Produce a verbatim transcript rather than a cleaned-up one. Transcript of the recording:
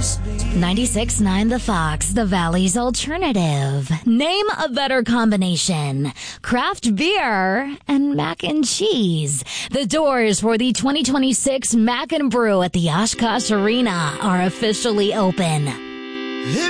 ninety-six point nine The Fox, the Valley's alternative. Name a better combination. Craft beer and mac and cheese. The doors for the twenty twenty-six Mac and Brew at the Oshkosh Arena are officially open.